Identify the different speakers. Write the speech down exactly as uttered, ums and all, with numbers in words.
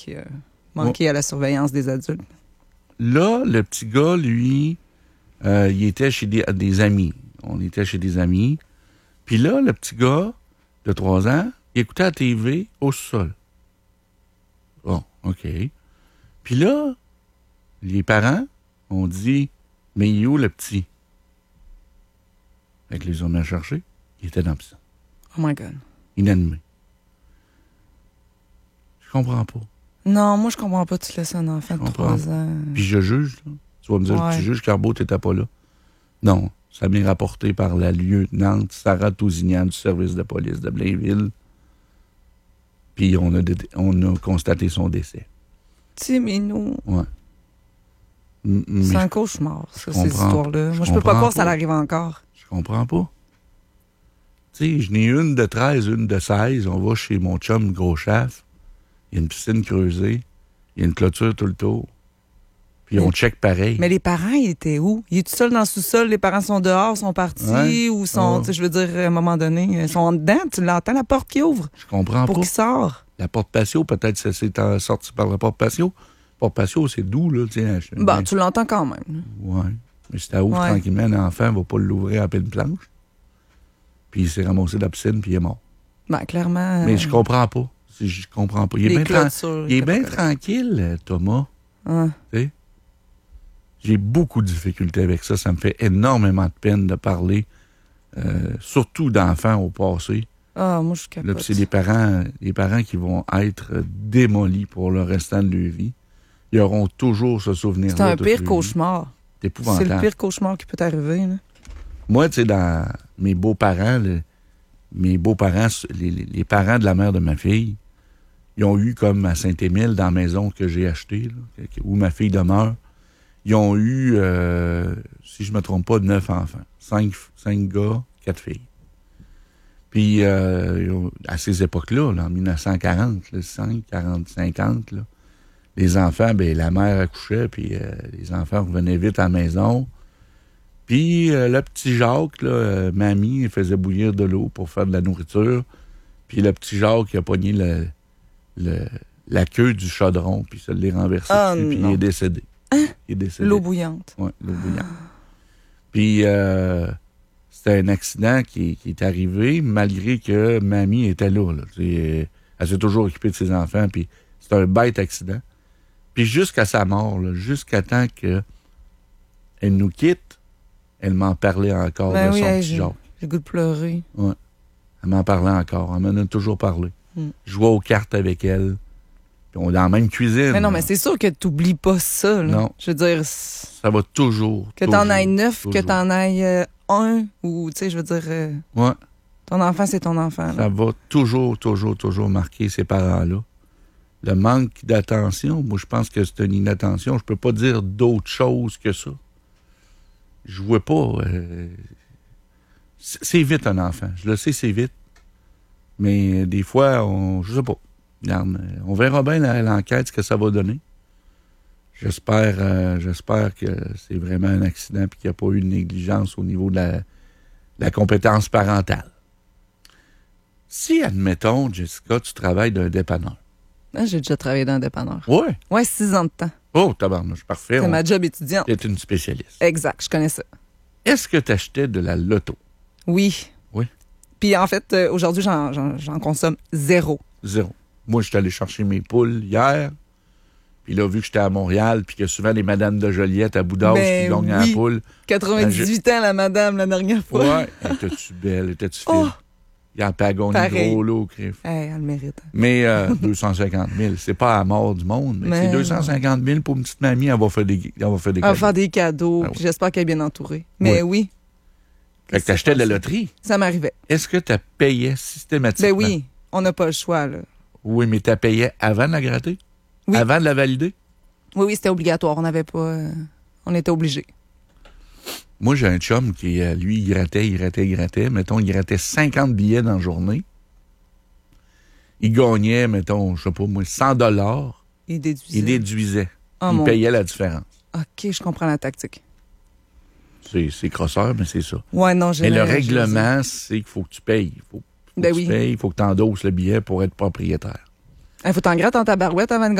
Speaker 1: qui a manqué
Speaker 2: oh.
Speaker 1: à la surveillance des adultes.
Speaker 2: Là, le petit gars, lui, euh, il était chez des, des amis. On était chez des amis. Puis là, le petit gars de trois ans, il écoutait la T V au sol. Bon, OK. Puis là, les parents ont dit, mais il est où le petit? Fait que les hommes à chercher, il était dans la piscine.
Speaker 1: Oh my God.
Speaker 2: Inanimé. Je comprends pas.
Speaker 1: Non, moi, je comprends pas. Tu laisses un enfant de trois ans.
Speaker 2: Puis je juge, là. Tu vas me dire
Speaker 1: Ouais.
Speaker 2: que tu juges, Carbeau, t'étais pas là. Non, ça m'est rapporté par la lieutenant Sarah Tousignan du service de police de Blainville. Puis on a, dé- on a constaté son décès.
Speaker 1: Tu sais, mais nous,
Speaker 2: Ouais. M- mais
Speaker 1: c'est un
Speaker 2: je-
Speaker 1: cauchemar, ça,
Speaker 2: je
Speaker 1: ces
Speaker 2: comprends-
Speaker 1: histoires-là.
Speaker 2: je
Speaker 1: Moi, je peux pas
Speaker 2: comprends
Speaker 1: croire que ça
Speaker 2: pas.
Speaker 1: arrive encore.
Speaker 2: Je comprends pas. Tu sais, je n'ai une de treize, une de seize. On va chez mon chum Gros Chaf. Il y a une piscine creusée. Il y a une clôture tout le tour. Puis
Speaker 1: Mais-
Speaker 2: on check pareil.
Speaker 1: Mais les parents, ils étaient où? Ils étaient tout seuls dans le sous-sol, les parents sont dehors, sont partis,
Speaker 2: Ouais.
Speaker 1: ou sont,
Speaker 2: Oh.
Speaker 1: tu sais, je veux dire, à un moment donné, ils sont en dedans, tu l'entends, la porte qui ouvre,
Speaker 2: Je comprends
Speaker 1: pour
Speaker 2: pas.
Speaker 1: qu'il sort.
Speaker 2: La porte patio, peut-être que c'est en- sorti par la porte patio. Porte patio, c'est doux, là. Tiens, je-
Speaker 1: Bon,
Speaker 2: mais-
Speaker 1: tu l'entends quand même. là.
Speaker 2: Ouais. Mais si t'as ouvre
Speaker 1: Ouais.
Speaker 2: tranquillement, un enfant va pas l'ouvrir à pleine planche. Puis il s'est ramassé de la piscine, puis il est mort.
Speaker 1: Ben, clairement.
Speaker 2: Mais je comprends pas. Si Je comprends pas. Il est
Speaker 1: les
Speaker 2: bien tran-
Speaker 1: clôtures,
Speaker 2: il est
Speaker 1: étaient
Speaker 2: bien
Speaker 1: pas correctes.
Speaker 2: tranquille, euh, Thomas.
Speaker 1: Ouais.
Speaker 2: Tu sais? J'ai beaucoup de difficultés avec ça. Ça me fait énormément de peine de parler, euh, surtout d'enfants au passé.
Speaker 1: Ah, moi, je
Speaker 2: Là,
Speaker 1: capote.
Speaker 2: puis c'est des parents, des parents qui vont être démolis pour le restant de leur vie. Ils auront toujours ce souvenir-là.
Speaker 1: C'est un
Speaker 2: toute
Speaker 1: pire
Speaker 2: leur vie.
Speaker 1: cauchemar.
Speaker 2: C'est
Speaker 1: C'est
Speaker 2: épouvantable.
Speaker 1: le pire cauchemar qui peut t'arriver. là.
Speaker 2: Moi, tu sais, dans mes beaux-parents, le- mes beaux-parents, les, les- les parents de la mère de ma fille, ils ont eu, comme à Saint-Émile, dans la maison que j'ai achetée, là, que- où ma fille demeure, ils ont eu, euh, si je ne me trompe pas, neuf enfants. Cinq, cinq gars, quatre filles. Puis, euh, ils ont- à ces époques-là, là, en mille neuf cent quarante, là, cinq, quarante, cinquante, là, les enfants, ben la mère accouchait, puis euh, les enfants revenaient vite à la maison. Puis euh, le petit Jacques, là, euh, mamie, il faisait bouillir de l'eau pour faire de la nourriture. Puis le petit Jacques, il a pogné le, le- la queue du chaudron, puis ça l'est renversé
Speaker 1: Ah,
Speaker 2: dessus, puis il
Speaker 1: non.
Speaker 2: est décédé. Il est décédé.
Speaker 1: L'eau bouillante.
Speaker 2: Oui, l'eau bouillante. Puis euh, c'était un accident qui, qui est arrivé malgré que mamie était là. là. Tu sais, elle s'est toujours occupée de ses enfants, puis c'était un bête accident. Puis jusqu'à sa mort, là, jusqu'à temps qu'elle nous quitte, elle m'en parlait encore
Speaker 1: Ben
Speaker 2: de
Speaker 1: oui,
Speaker 2: son
Speaker 1: hey,
Speaker 2: petit
Speaker 1: j'ai
Speaker 2: Jacques.
Speaker 1: j'ai le goût de pleurer.
Speaker 2: Elle m'en parlait encore. Elle m'en a toujours parlé.
Speaker 1: Mm.
Speaker 2: Je jouais aux cartes avec elle. Puis on est dans la même cuisine.
Speaker 1: Mais non,
Speaker 2: là.
Speaker 1: mais c'est sûr que tu n'oublies pas ça. là.
Speaker 2: Non.
Speaker 1: Je veux dire, c-
Speaker 2: Ça va toujours.
Speaker 1: que
Speaker 2: toujours,
Speaker 1: t'en ailles neuf, que
Speaker 2: toujours.
Speaker 1: t'en ailles euh, un, ou, tu sais, je veux dire, euh,
Speaker 2: Ouais.
Speaker 1: ton enfant, c'est ton enfant. là.
Speaker 2: Ça va toujours, toujours, toujours marquer ces parents-là. Le manque d'attention, moi, je pense que c'est une inattention. Je peux pas dire d'autre chose que ça. Je vois pas. euh, c'est c'est vite, un enfant. Je le sais, c'est vite. Mais des fois, on, je sais pas. Regarde, euh, on verra bien la- l'enquête, ce que ça va donner. J'espère, euh, j'espère que c'est vraiment un accident et qu'il n'y a pas eu de négligence au niveau de la, de la compétence parentale. Si, admettons, Jessica, tu travailles d'un dépanneur.
Speaker 1: Ah, j'ai déjà travaillé dans un dépanneur.
Speaker 2: Oui.
Speaker 1: Ouais, six ans de temps.
Speaker 2: Oh, tabarnouche, parfait.
Speaker 1: C'est
Speaker 2: On...
Speaker 1: ma job étudiante.
Speaker 2: Tu es une spécialiste.
Speaker 1: Exact, je connais ça.
Speaker 2: Est-ce que tu achetais de la loto?
Speaker 1: Oui.
Speaker 2: Oui.
Speaker 1: Puis en fait, euh, aujourd'hui, j'en, j'en, j'en consomme zéro.
Speaker 2: Zéro. Moi, je suis allé chercher mes poules hier. Puis là, vu que j'étais à Montréal, puis que souvent les madames de Joliette à bout d'âge
Speaker 1: Ben
Speaker 2: qui gagnent
Speaker 1: oui.
Speaker 2: la poule.
Speaker 1: quatre-vingt-dix-huit ans, la madame, la dernière fois.
Speaker 2: Ouais. Étais-tu belle? Étais-tu
Speaker 1: Oh!
Speaker 2: fine? Il en pagone
Speaker 1: Pareil.
Speaker 2: gros lot, crif.
Speaker 1: Hey, elle le mérite.
Speaker 2: Mais euh, deux cent cinquante mille, c'est pas à la mort du monde. Mais,
Speaker 1: Mais
Speaker 2: c'est deux cent cinquante mille pour une petite mamie, elle va faire des, elle va faire des
Speaker 1: Elle va
Speaker 2: cadeaux.
Speaker 1: faire des cadeaux,
Speaker 2: Ah oui.
Speaker 1: puis j'espère qu'elle est bien entourée. Mais oui.
Speaker 2: Fait que t'achetais de la loterie.
Speaker 1: Ça m'arrivait.
Speaker 2: Est-ce que tu payais systématiquement?
Speaker 1: Ben oui, on n'a pas le choix, là.
Speaker 2: Oui, mais tu payais avant de la gratter?
Speaker 1: Oui.
Speaker 2: Avant de la valider?
Speaker 1: Oui, oui, c'était obligatoire. On n'avait pas... euh, on était obligés.
Speaker 2: Moi, j'ai un chum qui, euh, lui, il grattait, il grattait, il grattait. Mettons, il grattait cinquante billets dans la journée. Il gagnait, mettons, je sais pas moi, cent dollars.
Speaker 1: Il déduisait.
Speaker 2: Il déduisait.
Speaker 1: Oh,
Speaker 2: il
Speaker 1: mon-
Speaker 2: payait la différence.
Speaker 1: OK, je comprends la tactique.
Speaker 2: C'est, c'est crosseur, mais c'est ça.
Speaker 1: Ouais, non, j'ai...
Speaker 2: Mais le
Speaker 1: j'ai-
Speaker 2: règlement, c'est qu'il faut que tu payes. Il faut, faut
Speaker 1: Ben
Speaker 2: que
Speaker 1: oui.
Speaker 2: tu payes, il faut que tu endosses le billet pour être propriétaire.
Speaker 1: Il faut t'en gratter en tabarouette avant de